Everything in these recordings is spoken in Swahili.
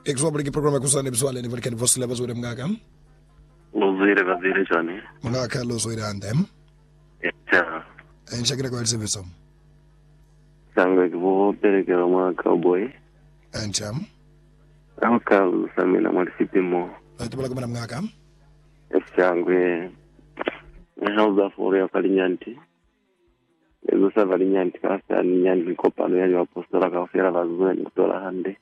Ekswabri programa kusane biswale ni valikani vosile bazure mngaka. Vazire jani. Mngaka lo zoire andem. Ja. Enshakira kwa elsevisom. Sangwe kibo perekera mwa cowboy. Encham. Amka samina mwalisipimo. Tubala kumana mngaka. Sangwe. Hauza fore ya kalinyanti. Ezo sa valinyanti kasa ni nyanti kopano yani wapostola kafera vazue ni kutola hande.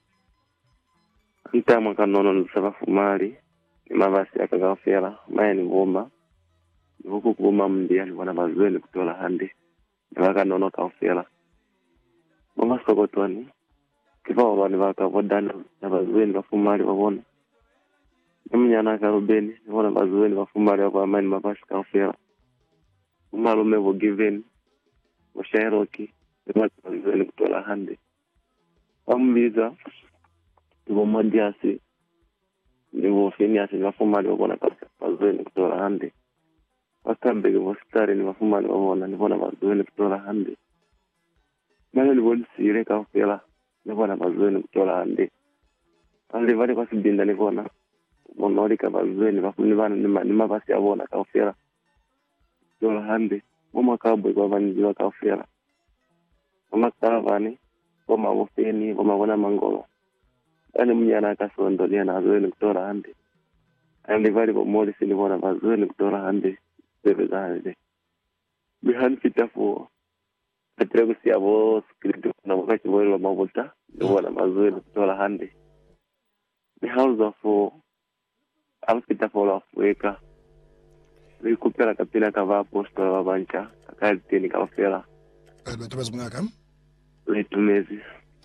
Ntama kanono nusaba fumali. Mavasi akagafera maya ni ngoma. Huku kuma mdia ni wana vazue ni kutola hande. Waka nono kafera. Mama sokotoni. Kifa wani waka wadana na vazue ni wafumali wawona. Mnyana karubeni ni wana vazue ni wafumali wako amani mavasi kafera. Umalume wo given. Washaeroki. Ni wana vazue ni kutola hande. Wambiza. Tuvo madiasi. Nivo finiasi ni wafumali wawona vazue ni kutola hande. Wakambege wastari ni wafumali wawona ni wana vazue ni kutola hande. Mwana ni wali sire kafela ni wana vazue ni kutola hande. Andi vali kwa sibinda ni wana. Monori ka vazue ni wafumali ni mavasi wawona kafela. Kutola hande. Mama kabwe kwa vanjiwa kafela. Mama karavani. Mama wafeni. Mama wana mangolo. Ani mnyana kasondo ni ana vazue ni kutola hande. Andi vali kwa mori si ni wana vazue ni kutola hande. Bebe za hande. Bihan fitafuo. Katika kusiabo skripti na wakati wale mavuta ndio wana mazuri kutola hande. Ni hauza fo alipita fola Afrika. Ni kupera kapina kava posto wa bancha akati ni kafela. Tubas mngaka. Letumezi.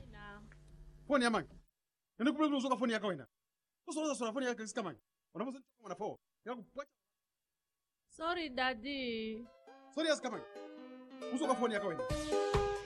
Phone ya mangi. Nenda kubula uzoka phone yako wena. Usoza sura phone yako isika mangi. Unamuza choma na phone. Yakupata. Sorry daddy. Sorry asika mangi. Uzoka phone yako wena.